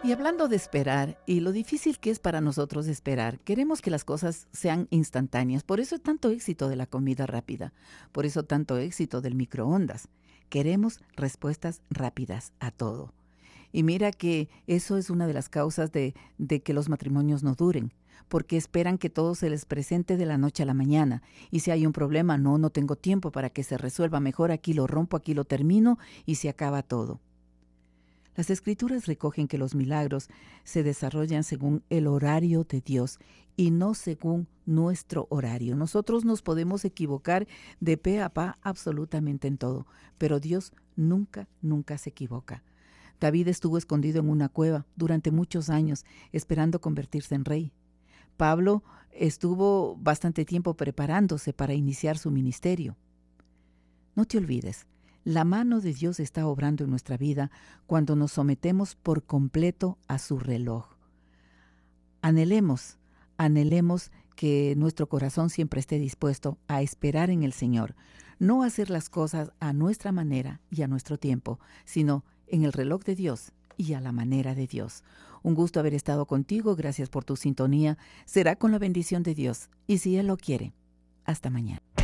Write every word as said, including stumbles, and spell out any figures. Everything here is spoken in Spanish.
Y hablando de esperar y lo difícil que es para nosotros esperar, queremos que las cosas sean instantáneas. Por eso es tanto éxito de la comida rápida, por eso tanto éxito del microondas. Queremos respuestas rápidas a todo. Y mira que eso es una de las causas de, de que los matrimonios no duren, porque esperan que todo se les presente de la noche a la mañana. Y si hay un problema, no, no tengo tiempo para que se resuelva, mejor aquí lo rompo, aquí lo termino y se acaba todo. Las Escrituras recogen que los milagros se desarrollan según el horario de Dios y no según nuestro horario. Nosotros nos podemos equivocar de pe a pa absolutamente en todo, pero Dios nunca, nunca se equivoca. David estuvo escondido en una cueva durante muchos años esperando convertirse en rey. Pablo estuvo bastante tiempo preparándose para iniciar su ministerio. No te olvides. La mano de Dios está obrando en nuestra vida cuando nos sometemos por completo a su reloj. Anhelemos, anhelemos que nuestro corazón siempre esté dispuesto a esperar en el Señor, no hacer las cosas a nuestra manera y a nuestro tiempo, sino en el reloj de Dios y a la manera de Dios. Un gusto haber estado contigo, gracias por tu sintonía. Será con la bendición de Dios y si Él lo quiere. Hasta mañana.